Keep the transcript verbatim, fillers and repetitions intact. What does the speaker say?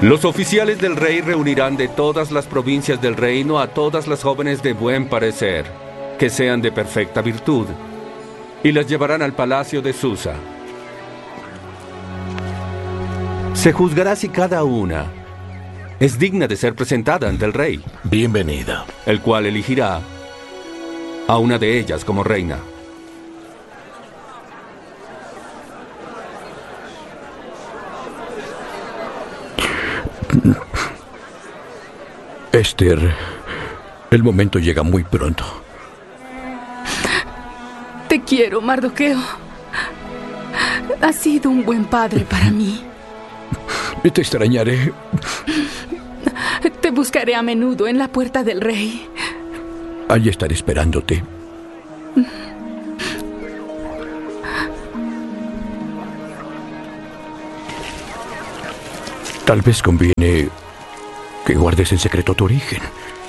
Los oficiales del rey reunirán de todas las provincias del reino a todas las jóvenes de buen parecer, que sean de perfecta virtud, y las llevarán al palacio de Susa. Se juzgará si cada una es digna de ser presentada ante el rey. Bienvenida. El cual elegirá a una de ellas como reina. Esther, el momento llega muy pronto. Te quiero, Mardoqueo. Has sido un buen padre para mí. Te extrañaré. Te buscaré a menudo en la puerta del rey. Allí estaré esperándote. Tal vez conviene que guardes en secreto tu origen.